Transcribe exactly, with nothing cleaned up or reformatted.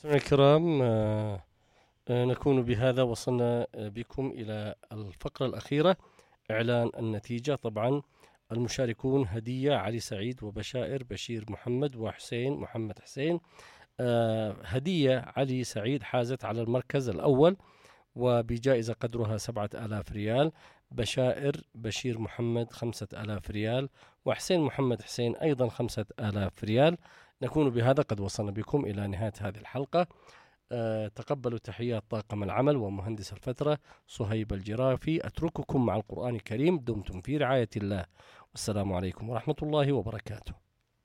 مستمعينا الكرام، آه، آه، نكون بهذا وصلنا آه، بكم إلى الفقرة الأخيرة، إعلان النتيجة. طبعا المشاركون: هدية علي سعيد وبشائر بشير محمد وحسين محمد حسين. آه، هدية علي سعيد حازت على المركز الأول وبجائزة قدرها سبعة آلاف ريال. بشائر بشير محمد خمسة آلاف ريال، وحسين محمد حسين أيضا خمسة آلاف ريال. نكون بهذا قد وصلنا بكم إلى نهاية هذه الحلقة. أه تقبلوا تحيات طاقم العمل ومهندس الفترة صهيب الجرافي. أترككم مع القرآن الكريم. دمتم في رعاية الله، والسلام عليكم ورحمة الله وبركاته.